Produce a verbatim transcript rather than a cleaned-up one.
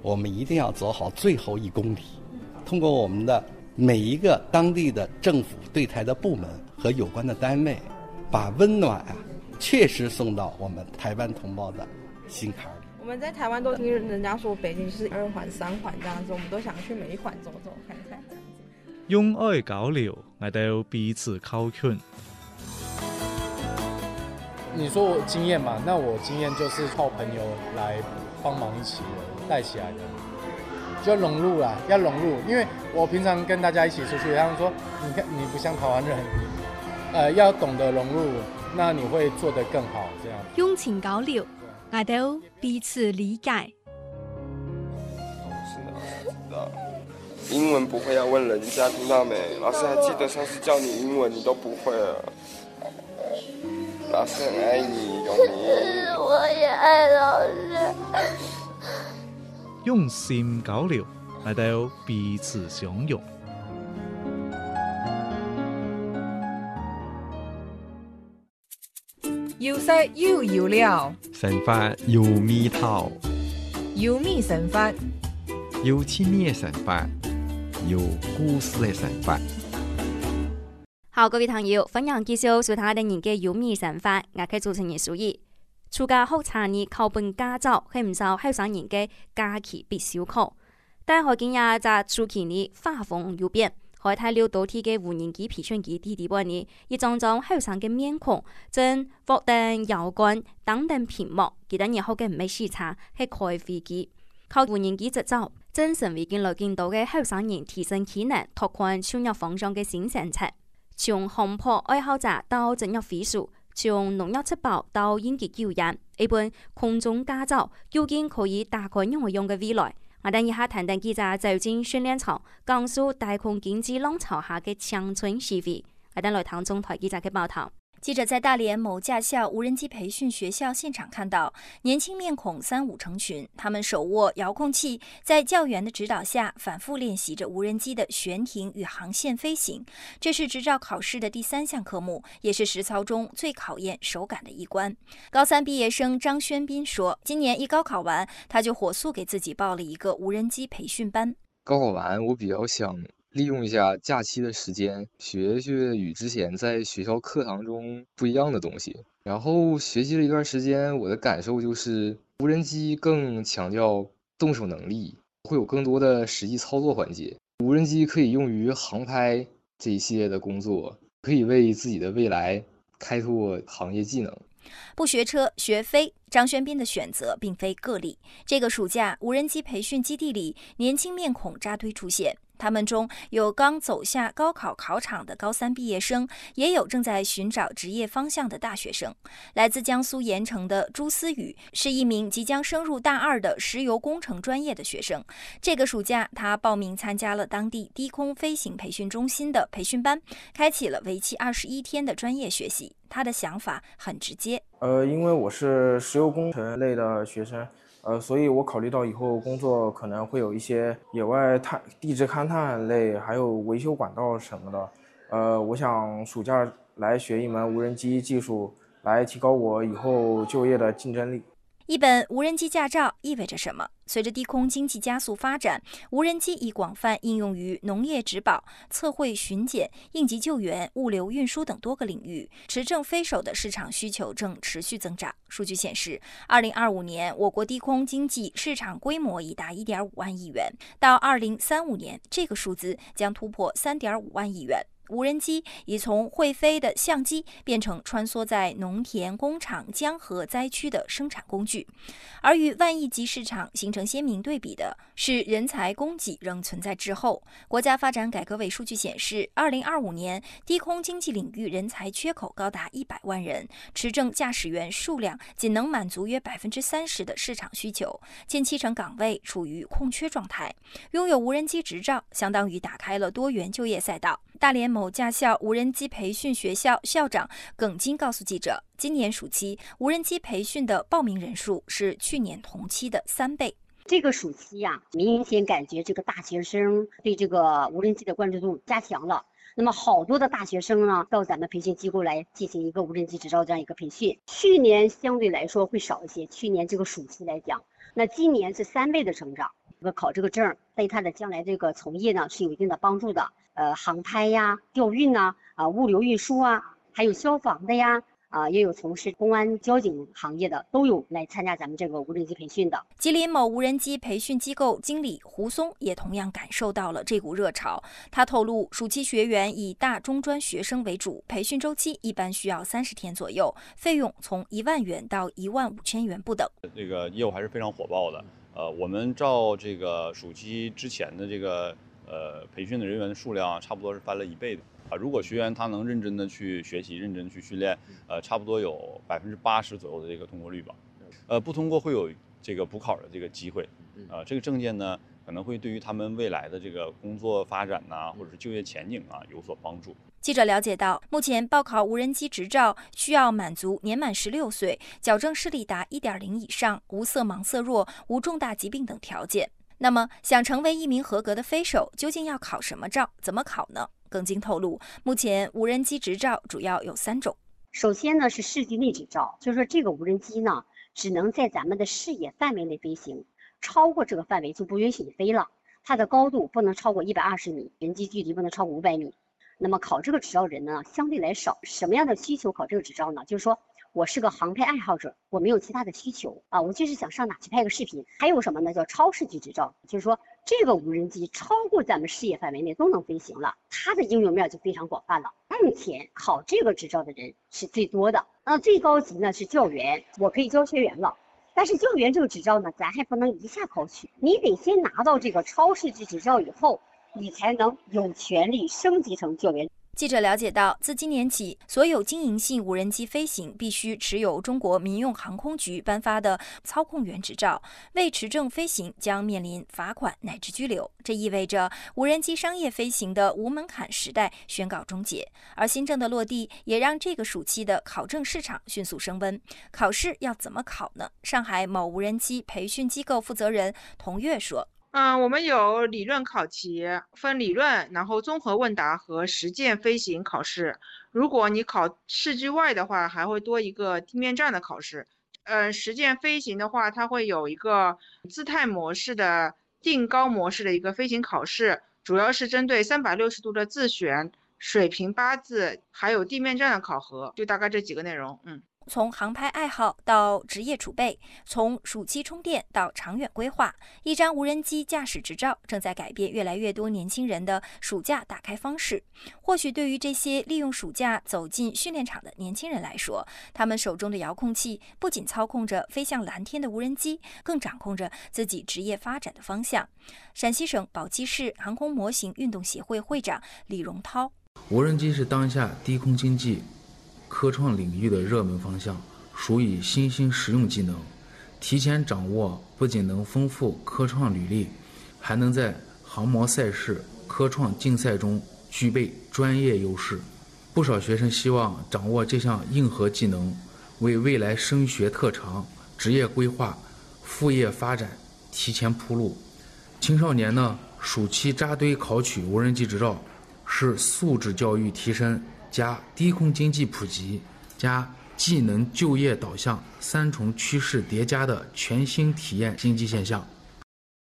我们一定要走好最后一公里，通过我们的每一个当地的政府对台的部门和有关的单位，把温暖啊确实送到我们台湾同胞的心坎里。 我们在台湾都听人家说北京是二环三环这样子，我们都想去每一环走走看看这样子。 用愛交流，我哋彼此靠近。 你说我经验嘛，那我经验就是靠朋友来帮忙一起带起来的，就要融入啦，要融入。因为我平常跟大家一起出去，他们说你看你不像台湾人，呃，要懂得融入，那你会做得更好。这样用情交流，我哋彼此理解。 是啊，知道。英文不会要问人家，听到没？老师还记得上次教你英文，你都不会了。老师很爱你，永明。 我也爱老师。 用心交流，我哋彼此相容。 要識要要了， 神法要咪頭， 要咪神法， 要親密神法，要故事嘅神法。 好，各位朋友，分享介紹小他的人嘅有米神法，我係主持人蘇怡。暑假學茶呢考本駕照係唔少後生人嘅假期必修課，但係今日在暑期呢畫風有變，海太了多天嘅無人機培訓機地地波呢，一張張後生嘅面孔，正獲登搖桿等等屏幕，記得以後嘅唔係視察係開飛機，靠無人機執照，正成為見來見到嘅後生人提升技能、拓寬專業方向嘅新政策。從航拍愛好者到整入飛術，從農業出寶到應急救援，一本空中駕照究竟可以打開讓我用嘅未來？我等一下談談記者走進訓練場，講述大空經濟浪潮下嘅鄉村思維。我等來聽中台記者嘅報道。 記者在大連某駕校無人機培訓學校現場看到，年輕面孔三五成群，他們手握遙控器，在教員的指導下反覆練習着無人機的懸停與航線飛行。這是執照考試的第三項科目，也是實操中最考驗手感的一關。高三畢業生張軒斌說，今年一高考完，他就火速給自己報了一個無人機培訓班。 高考完，我比較想利用一下假期的時間，學學與之前在學校課堂中不一樣的東西。然後學習了一段時間，我的感受就是無人機更強調動手能力，會有更多的實際操作環節。無人機可以用於航拍這一系列的工作，可以為自己的未來開拓行業技能。 不學車學飛，張軒斌的選擇並非個例。這個暑假，無人機培訓基地裡，年輕面孔扎堆出現。他們中有剛走下高考考場的高三畢業生，也有正在尋找職業方向的大學生。來自江蘇鹽城的朱思雨是一名即將升入大二的石油工程專業的學生。這個暑假，他報名參加了當地低空飛行培訓中心的培訓班，開啟了為期二十一天的專業學習。他的想法很直接。 呃，因為我是石油工程類的學生。呃，所以我考慮到以後工作可能會有一些野外探地質勘探類，還有維修管道什麼的。呃，我想暑假來學一門無人機技術，來提高我以後就業的競爭力。 一本無人機駕照意味着什麼？隨着低空經濟加速發展，無人機已廣泛應用於農業植保、測繪巡檢、應急救援、物流運輸等多個領域。持證飛手的市場需求正持續增長。數據顯示，二零二五年我國低空經濟市場規模已達一點五萬億元，到二零三五年，這個數字將突破三點五萬億元。無人機已從會飛的相機變成穿梭在農田、工廠、江河災區的生產工具，而與萬億級市場形成鮮明對比的是人才供給仍存在滯後。國家發展改革委數據顯示，二零二五年低空經濟領域人才缺口高達一百萬人，持證駕駛員數量僅能滿足約百分之三十的市場需求，近七成崗位處於空缺狀態。擁有無人機執照，相當於打開了多元就業賽道。大連某駕校無人機培訓學校校長耿金告訴記者，今年暑期無人機培訓的報名人數是去年同期的三倍。 這個暑期呀、啊，明顯感覺這個大學生對這個無人機的關注度加強了。那麼好多的大學生呢，到咱們培訓機構來進行一個無人機執照這樣一個培訓。去年相對來說會少一些，去年這個暑期來講，那今年是三倍的成長。 这个考这个证对他的将来这个从业呢是有一定的帮助的。呃，航拍呀、调运呐、啊、物流运输啊，还有消防的呀。啊，也有从事公安交警行业的，都有来参加咱们这个无人机培训的。 吉林某无人机培训机构经理胡松也同样感受到了这股热潮。他透露，暑期学员以大中专学生为主，培训周期一般需要三十天左右，费用从一万元到一万五千元不等。 这个业务还是非常火爆的。呃，我们照这个暑期之前的这个呃培训的人员的数量，差不多是翻了一倍的。啊，如果学员他能认真的去学习，认真的去训练，呃，差不多有百分之八十左右的这个通过率吧。呃，不通过会有这个补考的这个机会。啊，这个证件呢，可能会对于他们未来的这个工作发展呐、啊，或者是就业前景啊有所帮助。 记者了解到，目前报考无人机执照需要满足年满十六岁、矫正视力达 一点零 以上、无色盲色弱、无重大疾病等条件。那么，想成为一名合格的飞手，究竟要考什么照？怎么考呢？耿晶透露，目前无人机执照主要有三种。 首先呢是视距内执照，就是说这个无人机呢只能在咱们的视野范围内飞行，超过这个范围就不允许你飞了。它的高度不能超过一百二十米，人机距离不能超过五百米。那么考这个执照人呢相对来少，什么样的需求考这个执照呢？就是说我是个航拍爱好者，我没有其他的需求啊，我就是想上哪去拍个视频。还有什么呢？叫超视距执照，就是说这个无人机超过咱们视野范围内都能飞行了，它的应用面就非常广泛了。目前考这个执照的人是最多的，那最高级呢是教员，我可以教学员了。但是教员这个执照呢，咱还不能一下考取，你得先拿到这个超视距执照以后，你才能有权利升级成教员。 记者了解到，自今年起，所有经营性无人机飞行必须持有中国民用航空局颁发的操控员执照，未持证飞行将面临罚款乃至拘留。这意味着无人机商业飞行的无门槛时代宣告终结。而新政的落地，也让这个暑期的考证市场迅速升温。考试要怎么考呢？上海某无人机培训机构负责人童月说。 嗯，我们有理论考题，分理论，然后综合问答和实践飞行考试。如果你考视距外的话，还会多一个地面站的考试。呃，实践飞行的话，它会有一个姿态模式的定高模式的一个飞行考试，主要是针对三百六十度的自旋、水平八字，还有地面站的考核，就大概这几个内容。嗯。 从航拍爱好到职业储备，从暑期充电到长远规划，一张无人机驾驶执照正在改变越来越多年轻人的暑假打开方式。或许对于这些利用暑假走进训练场的年轻人来说，他们手中的遥控器不仅操控着飞向蓝天的无人机，更掌控着自己职业发展的方向。陕西省宝鸡市航空模型运动协会会长李荣涛： 无人机是当下低空经济科创领域的热门方向，属于新兴实用技能。提前掌握不仅能丰富科创履历，还能在航模赛事、科创竞赛中具备专业优势。不少学生希望掌握这项硬核技能，为未来升学特长、职业规划、副业发展提前铺路。青少年呢，暑期扎堆考取无人机执照，是素质教育提升加低空经济普及加技能就业导向三重趋势叠加的全新体验经济现象。